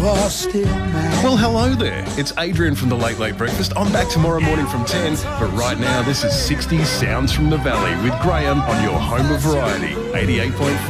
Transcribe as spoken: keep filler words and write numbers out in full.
are still mad. Well, hello there. It's Adrian from The Late Late Breakfast. I'm back tomorrow morning from ten, but right now this is sixties Sounds from the Valley with Graham on your home of variety, eighty-eight point four.